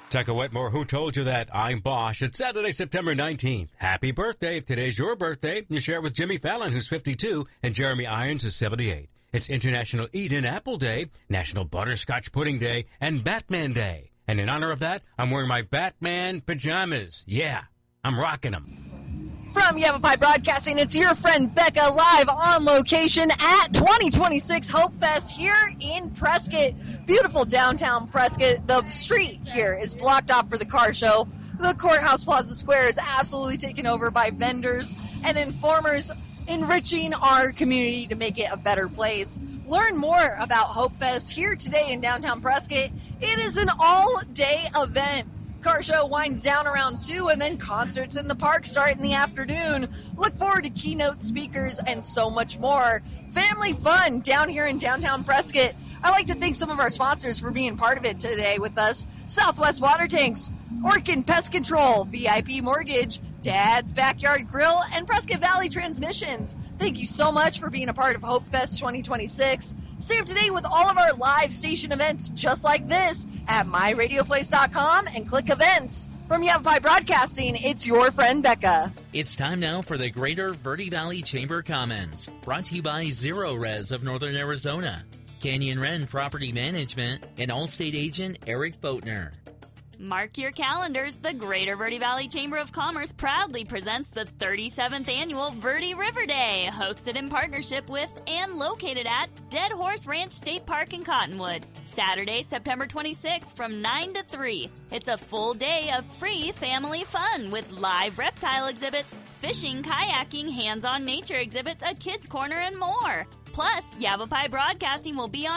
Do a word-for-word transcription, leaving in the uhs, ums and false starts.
Tucker Wetmore, who told you that? I'm Bosch. It's Saturday, September nineteenth. Happy birthday. If today's your birthday, you share it with Jimmy Fallon, who's fifty-two, and Jeremy Irons, who's seventy-eight. It's International Eden Apple Day, National Butterscotch Pudding Day, and Batman Day. And in honor of that, I'm wearing my Batman pajamas. Yeah, I'm rocking them. From Yavapai Broadcasting, it's your friend Becca live on location at twenty twenty-six Hope Fest here in Prescott. Beautiful downtown Prescott. The street here is blocked off for the car show. The Courthouse Plaza Square is absolutely taken over by vendors and informers enriching our community to make it a better place. Learn more about Hope Fest here today in downtown Prescott. It is an all-day event. Car show winds down around two, and then concerts in the park start in the afternoon. Look forward to keynote speakers and so much more. Family fun down here in downtown Prescott. I'd like to thank some of our sponsors for being part of it today with us. Southwest Water Tanks, Orkin Pest Control, V I P Mortgage, Dad's Backyard Grill, and Prescott Valley Transmissions. Thank you so much for being a part of Hope Fest twenty twenty-six. Stay up to date with all of our live station events just like this at my radio place dot com and click events. From Yavapai Broadcasting, it's your friend Becca. It's time now for the Greater Verde Valley Chamber Comments, brought to you by Zero Res of Northern Arizona, Canyon Wren Property Management, and Allstate agent Eric Boatner. Mark your calendars. The Greater Verde Valley Chamber of Commerce proudly presents the thirty-seventh Annual Verde River Day, hosted in partnership with and located at Dead Horse Ranch State Park in Cottonwood. Saturday, September twenty-sixth from nine to three. It's a full day of free family fun with live reptile exhibits, fishing, kayaking, hands-on nature exhibits, a kids' corner, and more. Plus, Yavapai Broadcasting will be on